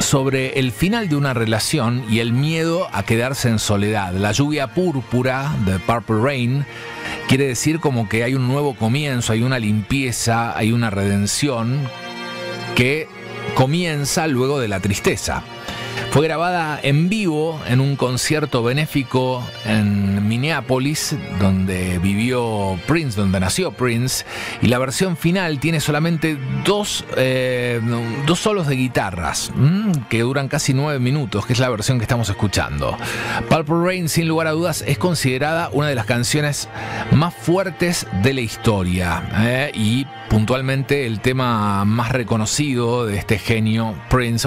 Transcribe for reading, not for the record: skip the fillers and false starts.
sobre el final de una relación y el miedo a quedarse en soledad. La lluvia púrpura de Purple Rain quiere decir como que hay un nuevo comienzo, hay una limpieza, hay una redención que comienza luego de la tristeza. Fue grabada en vivo en un concierto benéfico en Minneapolis, donde vivió Prince, donde nació Prince, y la versión final tiene solamente dos solos de guitarras que duran casi 9 minutos, que es la versión que estamos escuchando. Purple Rain, sin lugar a dudas, es considerada una de las canciones más fuertes de la historia, y puntualmente el tema más reconocido de este genio Prince.